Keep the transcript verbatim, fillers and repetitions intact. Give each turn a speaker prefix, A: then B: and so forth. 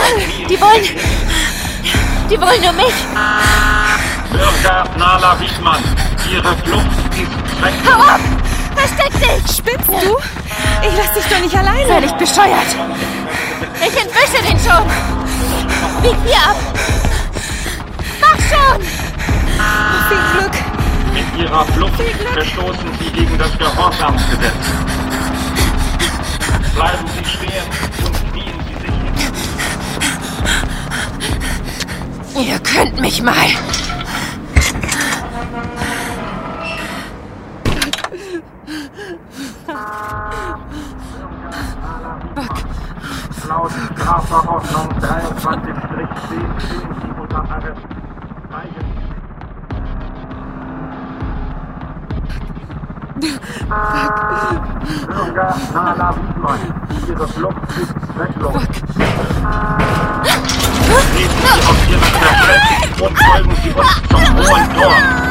A: Die wollen... Die wollen nur mich.
B: Bürger Nala Wiedmann, Ihre Flucht ist weg.
A: Hau ab! Versteck dich!
C: Spinnst du? Ich lass dich doch nicht alleine.
A: Sei nicht bescheuert. Ich entwische den schon. Bieg hier ab. Mach schon!
C: Oh, viel Glück.
B: Mit Ihrer Flucht verstoßen Sie gegen das Gehorsamsgesetz. Bleiben Sie stehen und knien Sie sich hin.
A: Ihr könnt mich mal.
C: Buck.
B: Laut Strafverordnung dreiundzwanzig zehn stehen Sie unter Arrest. Bürger Nala Wiedmann, Ihre Flucht ist zwecklos. Treten Sie auf Ihre Kräfte und folgen Sie uns zum Hohen Tor.